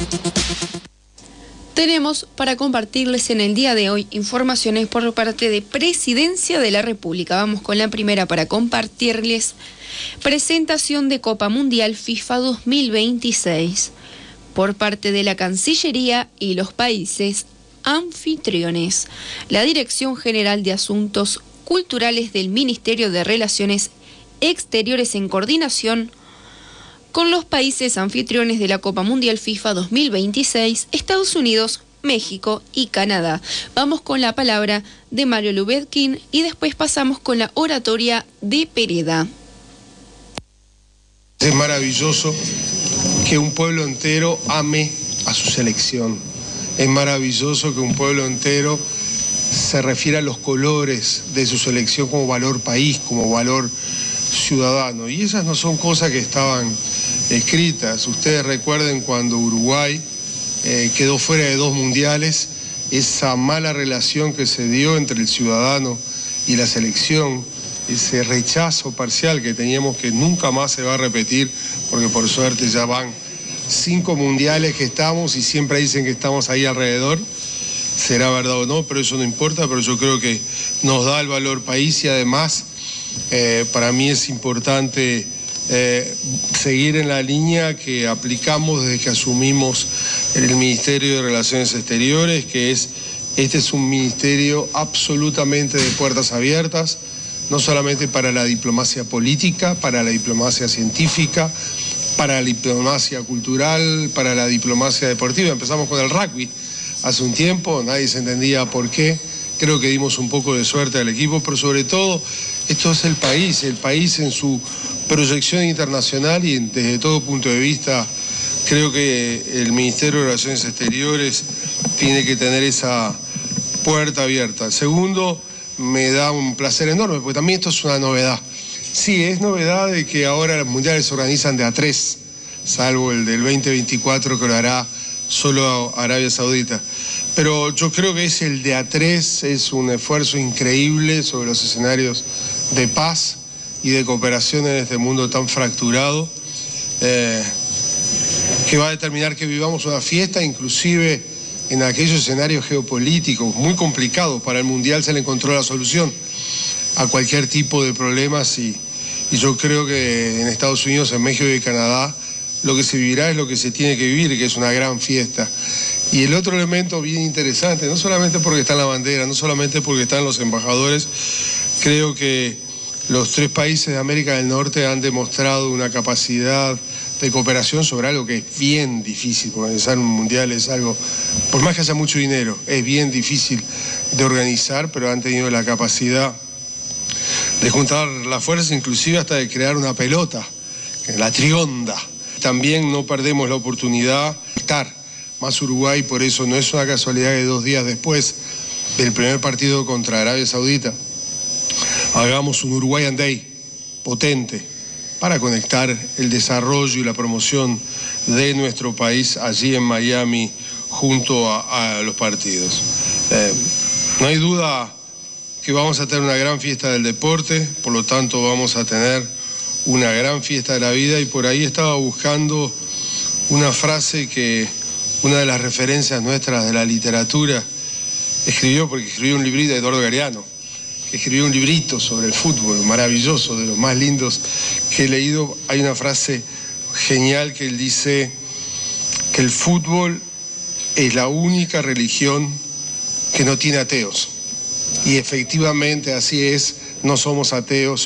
Tenemos para compartirles en el día de hoy informaciones por parte de Presidencia de la República. Vamos con la primera para compartirles. Presentación de Copa Mundial FIFA 2026 por parte de la Cancillería y los países anfitriones. La Dirección General de Asuntos Culturales del Ministerio de Relaciones Exteriores, en coordinación con los países anfitriones de la Copa Mundial FIFA 2026, Estados Unidos, México y Canadá. Vamos con la palabra de Mario Lubetkin y después pasamos con la oratoria de Pereda. Es maravilloso que un pueblo entero ame a su selección. Es maravilloso que un pueblo entero se refiera a los colores de su selección como valor país, como valor ciudadano. Y esas no son cosas que estaban escritas. Ustedes recuerden cuando Uruguay quedó fuera de 2 mundiales, esa mala relación que se dio entre el ciudadano y la selección, ese rechazo parcial que teníamos, que nunca más se va a repetir, porque por suerte ya van 5 mundiales que estamos y siempre dicen que estamos ahí alrededor. Será verdad o no, pero eso no importa, pero yo creo que nos da el valor país y además para mí es importante seguir en la línea que aplicamos desde que asumimos el Ministerio de Relaciones Exteriores, que este es un ministerio absolutamente de puertas abiertas, no solamente para la diplomacia política, para la diplomacia científica, para la diplomacia cultural, para la diplomacia deportiva. Empezamos con el rugby hace un tiempo, nadie se entendía por qué, creo que dimos un poco de suerte al equipo, pero sobre todo esto es el país en su proyección internacional y desde todo punto de vista creo que el Ministerio de Relaciones Exteriores tiene que tener esa puerta abierta. Segundo, me da un placer enorme, porque también esto es una novedad. Sí, es novedad de que ahora los mundiales se organizan de a 3, salvo el del 2024 que lo hará solo Arabia Saudita. Pero yo creo que el de a 3 es un esfuerzo increíble sobre los escenarios de paz y de cooperación en este mundo tan fracturado, que va a determinar que vivamos una fiesta, inclusive en aquellos escenarios geopolíticos muy complicados. Para el Mundial se le encontró la solución a cualquier tipo de problemas y yo creo que en Estados Unidos, en México y Canadá, lo que se vivirá es lo que se tiene que vivir, que es una gran fiesta. Y el otro elemento bien interesante, no solamente porque está en la bandera, no solamente porque están los embajadores, creo que los 3 países de América del Norte han demostrado una capacidad de cooperación sobre algo que es bien difícil. Organizar un mundial es algo, por más que haya mucho dinero, es bien difícil de organizar, pero han tenido la capacidad de juntar las fuerzas, inclusive hasta de crear una pelota, la trionda. También no perdemos la oportunidad de estar más Uruguay, por eso no es una casualidad que 2 días después del primer partido contra Arabia Saudita hagamos un Uruguayan Day potente para conectar el desarrollo y la promoción de nuestro país allí en Miami junto a los partidos. No hay duda que vamos a tener una gran fiesta del deporte, por lo tanto vamos a tener una gran fiesta de la vida, y por ahí estaba buscando una frase que una de las referencias nuestras de la literatura escribió, porque escribió un librito de Eduardo Galeano, que escribió un librito sobre el fútbol, maravilloso, de los más lindos que he leído. Hay una frase genial que él dice que el fútbol es la única religión que no tiene ateos. Y efectivamente así es, no somos ateos.